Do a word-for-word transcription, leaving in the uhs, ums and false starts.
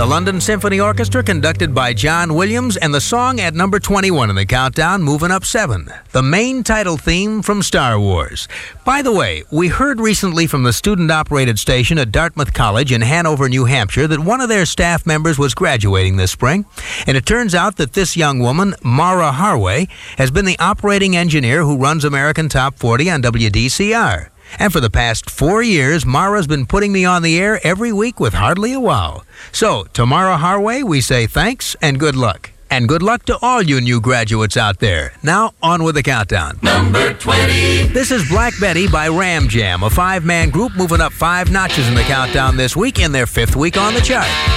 the London Symphony Orchestra conducted by John Williams, and the song at number twenty-one in the countdown, moving up seven, the main title theme from Star Wars. By the way, we heard recently from the student-operated station at Dartmouth College in Hanover, New Hampshire, that one of their staff members was graduating this spring, and it turns out that this young woman, Mara Harway, has been the operating engineer who runs American Top forty on W D C R. And for the past four years, Mara's been putting me on the air every week with hardly a wow. So, to Mara Harway, we say thanks and good luck. And good luck to all you new graduates out there. Now, on with the countdown. Number twenty. This is Black Betty by Ram Jam, a five-man group moving up five notches in the countdown this week in their fifth week on the chart.